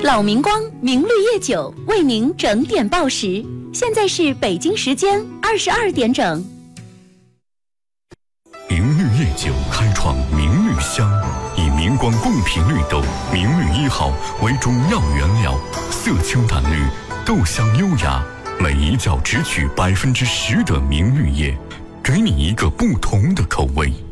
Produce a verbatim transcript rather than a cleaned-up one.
老明光明绿叶酒为您整点报时，现在是北京时间二十二点整。 明绿叶酒开创明绿香，以明光贡品绿豆明绿一号为主要原料，色清淡绿，豆香优雅，每一角只取百分之十的明绿叶，给你一个不同的口味。